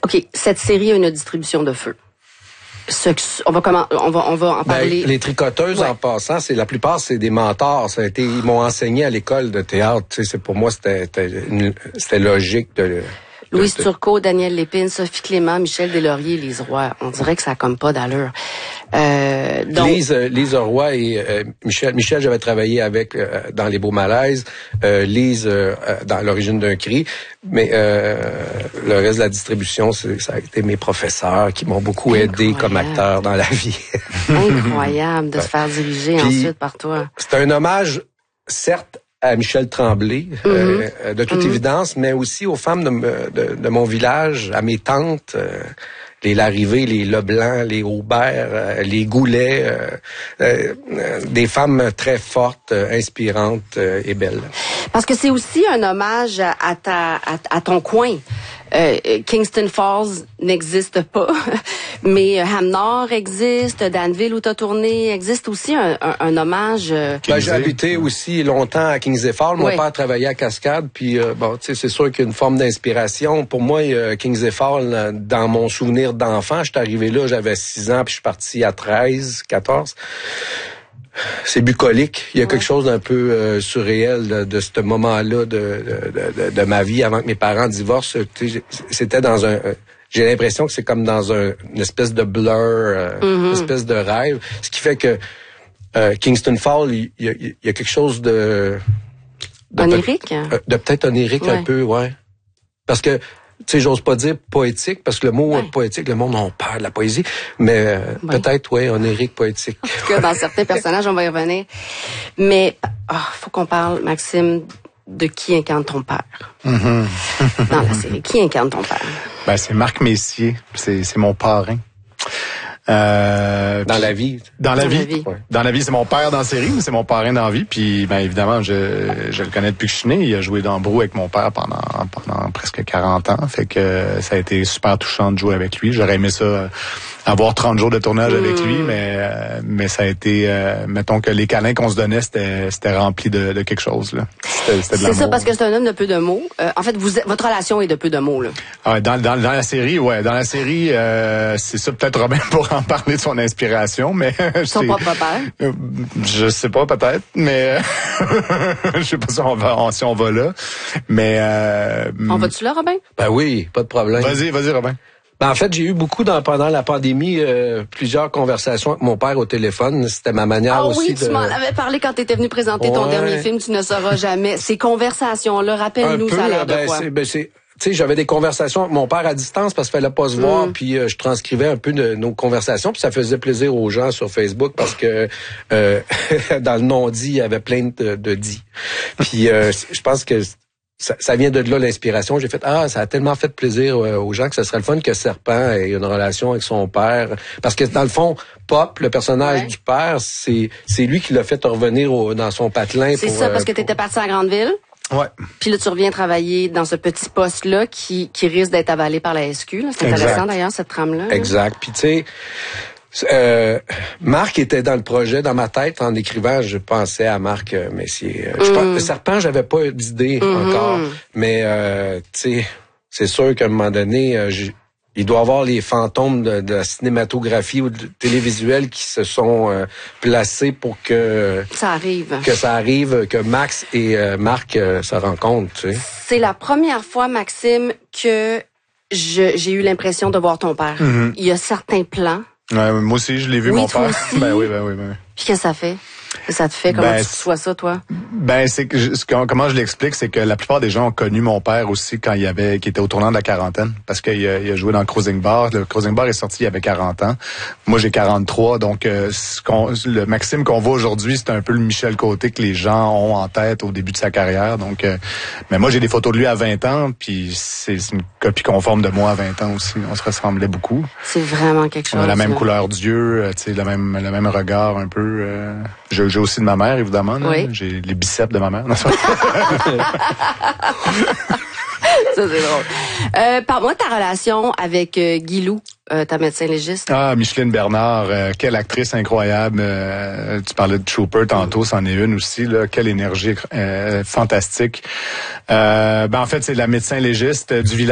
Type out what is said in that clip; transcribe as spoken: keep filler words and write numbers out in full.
OK, cette série a une distribution de feu. Ce, on va comment on va on va en parler. Ben, les tricoteuses, ouais. En passant, c'est la plupart c'est des mentors. Ça a été, ils m'ont enseigné à l'école de théâtre. Tu sais, c'est pour moi c'était c'était, une, c'était logique de. Louise de, de... Turcot, Daniel Lépine, Sophie Clément, Michel Deslauriers, Lise Roy. On dirait que ça a comme pas d'allure. Euh, donc... Lise, Lise Roy et euh, Michel. Michel, j'avais travaillé avec euh, dans Les Beaux Malaises. Euh, Lise euh, dans L'origine d'un cri. Mais euh, le reste de la distribution, c'est, ça a été mes professeurs qui m'ont beaucoup Incroyable. aidé comme acteur dans la vie. Incroyable de se faire diriger Puis, ensuite par toi. C'est un hommage, certes, à Michel Tremblay, mm-hmm. euh, de toute mm-hmm. évidence, mais aussi aux femmes de, de, de mon village, à mes tantes, euh, les Larrivée, les Leblanc, les Aubert, euh, les Goulet, euh, euh, des femmes très fortes, euh, inspirantes euh, et belles. Parce que c'est aussi un hommage à, à, ta, à, à ton coin. Euh, Kingston Falls n'existe pas, mais Ham Nord existe, Danville où t'as tourné existe aussi un, un, un hommage. Euh... Ben, j'ai habité aussi longtemps à Kingsley Falls. Mon oui. père travaillait à Cascade, puis euh, bon, tu sais, c'est sûr qu'il y a une forme d'inspiration. Pour moi, euh, Kingsley Falls, dans mon souvenir d'enfant, je suis arrivé là, j'avais six ans, puis je suis parti à treize, quatorze. C'est bucolique. Il y a ouais. quelque chose d'un peu euh, surréel de, de ce moment-là de, de, de, de ma vie avant que mes parents divorcent. C'était dans un... J'ai l'impression que c'est comme dans un, une espèce de blur, euh, mm-hmm. une espèce de rêve. Ce qui fait que euh, Kingston Falls, il y, il y a quelque chose de... de onirique? Peut, de peut-être onirique ouais. un peu, ouais. Parce que tu sais, j'ose pas dire poétique, parce que le mot ouais. poétique, le monde a peur de la poésie, mais euh, ouais. peut-être, oui, onirique, poétique. En tout cas, dans certains personnages, on va y revenir. Mais, oh, faut qu'on parle, Maxime, de qui incarne ton père. Mm-hmm. Dans la série, qui incarne ton père? Ben, c'est Marc Messier, c'est, c'est mon parrain. Euh, dans, la vie. dans la dans vie. la vie. Ouais. Dans la vie, c'est mon père dans la série, mais c'est mon parrain dans la vie. Puis, ben évidemment, je, je le connais depuis que je suis né. Il a joué dans Brou avec mon père pendant pendant presque quarante ans. Fait que ça a été super touchant de jouer avec lui. J'aurais aimé ça avoir trente jours de tournage mmh. avec lui, mais euh, mais ça a été, euh, mettons que les câlins qu'on se donnait, c'était c'était rempli de, de quelque chose là. C'était, c'était de c'est l'amour. ça, parce que c'est un homme de peu de mots. Euh, en fait, vous, votre relation est de peu de mots là. Ah, dans dans dans la série, ouais, dans la série, euh, c'est ça peut-être Robin pour en parler de son inspiration, mais son propre père. Euh, je sais pas peut-être, mais je sais pas si on va si on va là, mais euh, on va-tu là, Robin? Ben oui, pas de problème. Vas-y, vas-y, Robin. Ben, en fait, j'ai eu beaucoup dans, pendant la pandémie, euh, plusieurs conversations avec mon père au téléphone. C'était ma manière oh, aussi oui, de... tu m'en avais parlé quand tu étais venu présenter ton ouais. dernier film, Tu ne sauras jamais. Ces conversations-là, rappelle-nous, peu, ça a l'air ben, de quoi? C'est, ben, c'est... Tu sais, j'avais des conversations avec mon père à distance parce qu'il fallait pas se voir, mm. puis euh, je transcrivais un peu de nos conversations, puis ça faisait plaisir aux gens sur Facebook parce que euh, dans le non-dit, il y avait plein de, de dits. Puis euh, je pense que ça, ça vient de là l'inspiration. J'ai fait ah, ça a tellement fait plaisir euh, aux gens que ce serait le fun que Serpent ait une relation avec son père, parce que dans le fond, Pop, le personnage ouais. du père, c'est c'est lui qui l'a fait revenir au, dans son patelin. C'est pour, ça, parce euh, que t'étais parti à Grandeville. Ouais. Puis là, tu reviens travailler dans ce petit poste-là qui, qui risque d'être avalé par la S Q. Là. C'est intéressant exact. D'ailleurs, cette trame-là. Exact. Là. Puis tu sais, euh, Marc était dans le projet, dans ma tête, en écrivant, je pensais à Marc Messier. Je mm. pense, le Serpent, j'avais pas d'idée mm-hmm. encore, mais euh, tu sais, c'est sûr qu'à un moment donné, euh, j'ai il doit y avoir les fantômes de, de la cinématographie ou de télévisuel qui se sont euh, placés pour que ça arrive, que ça arrive, que Max et euh, Marc euh, se rencontrent. Tu sais. C'est la première fois, Maxime, que je, j'ai eu l'impression de voir ton père. Mm-hmm. Il y a certains plans. Ouais, moi aussi, je l'ai vu, oui, mon toi père. Aussi. Ben oui, ben oui, ben oui. Puis qu'est-ce que ça fait? Ça te fait? Comment ben, tu reçois ça, toi? Ben, c'est que, je, comment je l'explique, c'est que la plupart des gens ont connu mon père aussi quand il avait, qui était au tournant de la quarantaine. Parce qu'il a, il a joué dans Cruising Bar. Le Cruising Bar est sorti, il avait quarante ans. Moi, j'ai quarante-trois. Donc, euh, ce qu'on, le Maxime qu'on voit aujourd'hui, c'est un peu le Michel Côté que les gens ont en tête au début de sa carrière. Donc, euh, mais moi, j'ai des photos de lui à vingt ans, puis c'est, c'est une copie conforme de moi à vingt ans aussi. On se ressemblait beaucoup. C'est vraiment quelque chose. On a la même là. couleur d'yeux, tu sais, le même, le même regard un peu. Euh, j'ai, j'ai aussi de ma mère, évidemment. Là. Oui. J'ai les biceps de ma mère. Ça, c'est drôle. Euh, parle-moi de ta relation avec euh, Guilou, euh, ta médecin légiste. Ah, Micheline Bernard, euh, quelle actrice incroyable. Euh, tu parlais de Trooper tantôt, c'en est une aussi. Là, quelle énergie euh, fantastique. Euh, ben, en fait, c'est la médecin légiste du village.